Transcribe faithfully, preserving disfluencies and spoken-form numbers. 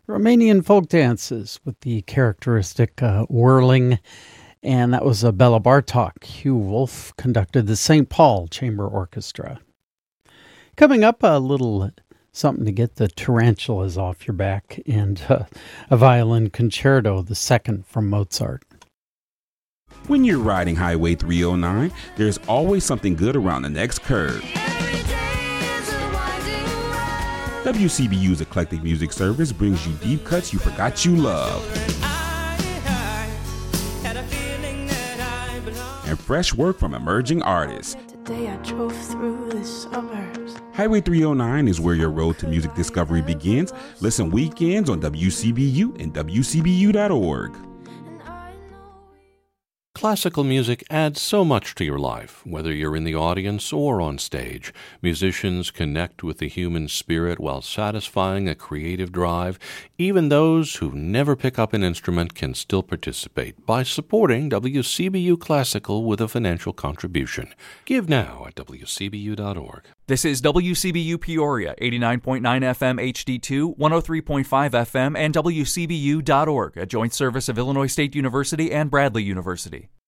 Romanian folk dances with the characteristic uh, whirling, and that was a Bela Bartok. Hugh Wolf conducted the Saint Paul Chamber Orchestra. Coming up, a little something to get the tarantulas off your back, and uh, a violin concerto, the second from Mozart. When you're riding Highway three oh nine, there's always something good around the next curve. W C B U's eclectic music service brings you deep cuts you forgot you love. And fresh work from emerging artists. Today I drove through the suburbs. Highway three oh nine is where your road to music discovery begins. Listen weekends on W C B U and W C B U dot org. Classical music adds so much to your life, whether you're in the audience or on stage. Musicians connect with the human spirit while satisfying a creative drive. Even those who never pick up an instrument can still participate by supporting W C B U Classical with a financial contribution. Give now at W C B U dot org. This is W C B U Peoria, eighty-nine point nine F M H D two, one oh three point five F M, and W C B U dot org, a joint service of Illinois State University and Bradley University.